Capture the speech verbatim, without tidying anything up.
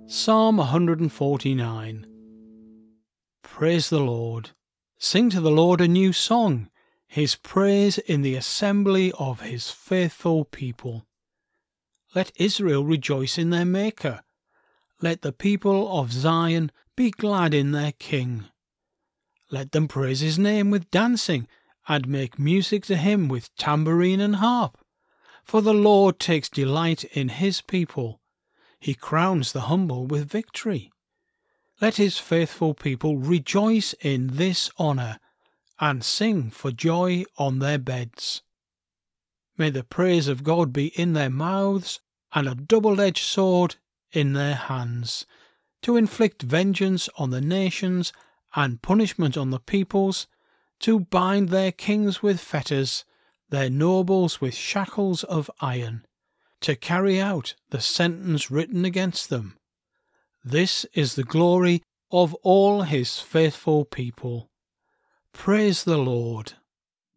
Psalm one forty-nine. Praise the Lord. Sing to the Lord a new song, his praise in the assembly of his faithful people. Let Israel rejoice in their Maker. Let the people of Zion be glad in their King. Let them praise his name with dancing, and make music to him with tambourine and harp. For the Lord takes delight in his people. He crowns the humble with victory. Let his faithful people rejoice in this honour, and sing for joy on their beds. May the praise of God be in their mouths, and a double-edged sword in their hands, to inflict vengeance on the nations and punishment on the peoples, to bind their kings with fetters, their nobles with shackles of iron, to carry out the sentence written against them. This is the glory of all his faithful people. Praise the Lord.